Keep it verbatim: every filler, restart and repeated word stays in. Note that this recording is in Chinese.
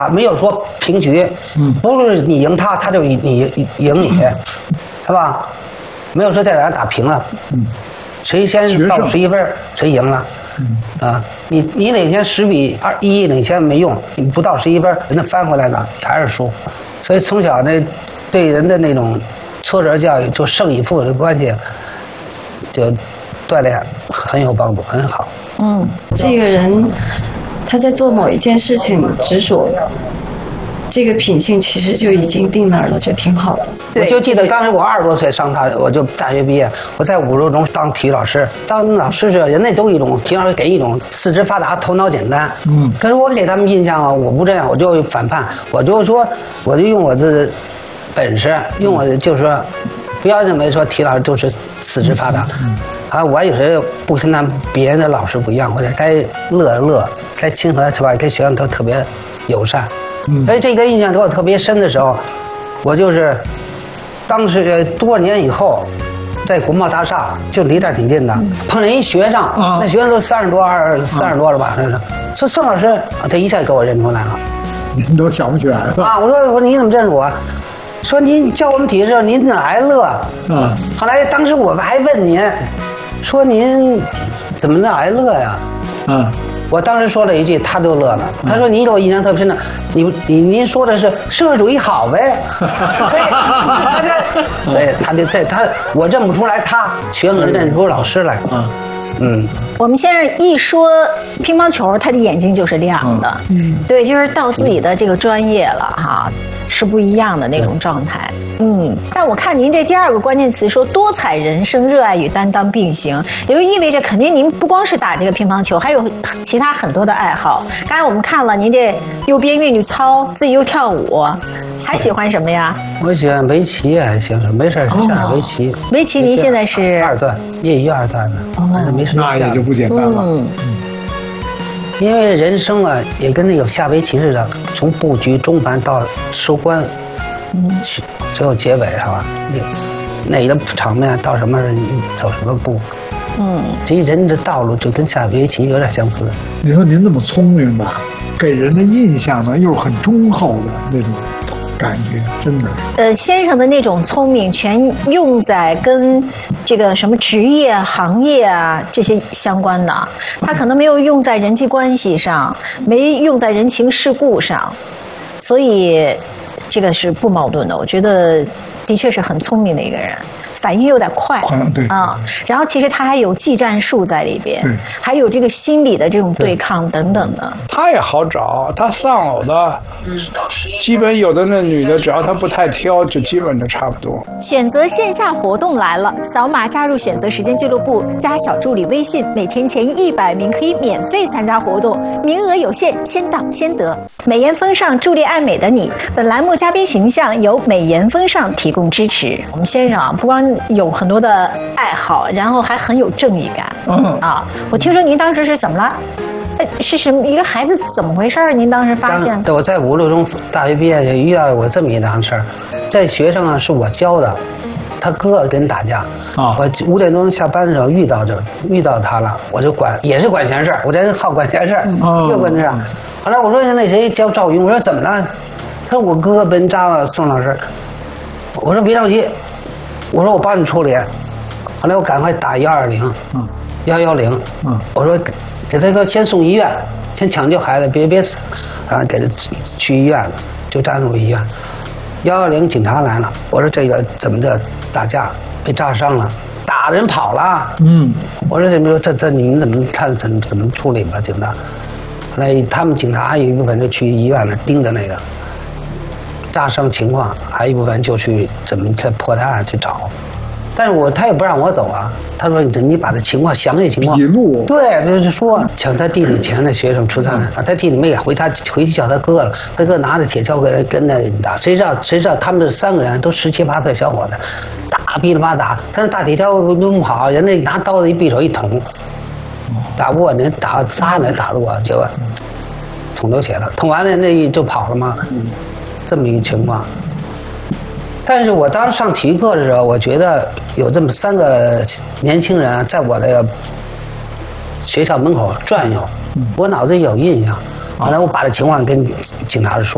啊，没有说平局，嗯，不是你赢他，他就你赢你，是吧？没有说再给他打平了，嗯，谁先到十一分谁赢了，嗯啊，你你领先十比二一领先没用，你不到十一分，人家翻回来了还是输，所以从小那对人的那种挫折教育，就胜与负的关系，就锻炼很有帮助，很好。 嗯，这个人。他在做某一件事情执着，这个品性其实就已经定那儿了，就挺好的。 我就记得当时我二十多岁上大，我就大学毕业，我在五洲中当体育老师。当老师是人家都一种体育老师给一种四肢发达、头脑简单。嗯。可是我给他们印象啊，我不这样，我就反叛，我就说，我就用我的本事，用我的就是说，不要认为说体育老师都是四肢发达。嗯。啊，我有时候不跟他们别人的老师不一样，我该乐乐，该亲和是吧？跟学生都特别友善，嗯，所以这个印象给我特别深的时候，我就是当时多少年以后，在国贸大厦就离这儿挺近的，碰见一学生，啊、那学生都三十多、二三十多了吧？这是说宋老师，他一下给我认出来了， 您都想不起来了啊！我说我说你怎么认识我？说您教我们体育时候您哪爱乐？嗯，后来当时我还问您。说您怎么那挨乐呀？嗯，我当时说了一句，他就乐了。他说：“您给我印象特别深的，你你您说的是社会主义好呗？”所以他就在他我认不出来他，学生认出老师来。嗯嗯， 我们先生一说乒乓球，他的眼睛就是亮的。嗯，对，就是到自己的这个专业了哈，是不一样的那种状态。嗯，但我看您这第二个关键词说多彩人生，热爱与担当并行，也就意味着肯定您不光是打这个乒乓球，还有其他很多的爱好。刚才我们看了您这又编韵律操，自己又跳舞，还喜欢什么呀？ 我喜欢围棋，还行，没事就下围棋。 围棋您现在是二段，业余二段的，反正没事。 那也就不简单了。嗯。 因为人生啊，也跟那个下围棋似的，从布局、中盘到收官，嗯，最后结尾是吧？哪哪个场面到什么你走什么步，嗯，这人的道路就跟下围棋有点相似。 你说您这么聪明吧，给人的印象呢又是很忠厚的那种感觉，真的。 呃，先生的那种聪明全用在跟这个什么职业、行业啊这些相关的，他可能没有用在人际关系上，没用在人情世故上，所以这个是不矛盾的。我觉得的确是很聪明的一个人。反应有点快， 对啊，然后其实他还有技战术在里边， 对， 还有这个心理的这种对抗等等的。 他也好找，他丧偶的，嗯，基本有的那女的，只要她不太挑，就基本都差不多。 选择线下活动来了，扫码加入选择时间俱乐部，加小助理微信，每天前一百名可以免费参加活动，名额有限，先到先得。美颜风尚助力爱美的你，本栏目嘉宾形象由美颜风尚提供支持。我们先生啊，不光有很多的爱好，然后还很有正义感。嗯啊，我听说您当时是怎么了？是什么一个孩子怎么回事？您当时发现？ 对，我在五六中大学毕业就遇到过这么一档事儿。这学生啊是我教的，他哥跟人打架啊，我五点钟下班的时候遇到这遇到他了，我就管也是管闲事儿，我这好管闲事儿，又管这。后来我说那谁叫赵云，我说怎么了？他说我哥哥被人扎了，宋老师。我说别着急。我说我帮你处理，后来我赶快打幺二零，嗯，幺幺零，嗯，我说给他说先送医院，先抢救孩子，别别死，然后给他去医院了，就站入医院。幺幺零警察来了，我说这个怎么的打架被炸伤了，打人跑了，嗯，我说怎么说这这你们怎么看怎么怎么处理吧，警察。后来他们警察有一部分就去医院了，盯着那个。炸伤情况，还有一部分就去怎么去破案去找，但是我他也不让我走啊。他说你你把这情况详细情况笔录， 对，就是说抢他弟弟钱的学生出战，啊，他弟弟没给回他回去叫他哥了，他哥拿着铁锹跟跟那打，谁知道谁知道他们这三个人都十七八岁小伙子，打噼里啪啦打，但是大铁锹弄不好，人家拿刀子一匕首一捅，打不过人打仨人打不过，结果捅流血了，捅完了那就跑了吗？这么一个情况，但是我当时上体育课的时候，我觉得有这么三个年轻人在我的学校门口转悠，我脑子里有印象。后来我把这情况跟警察说。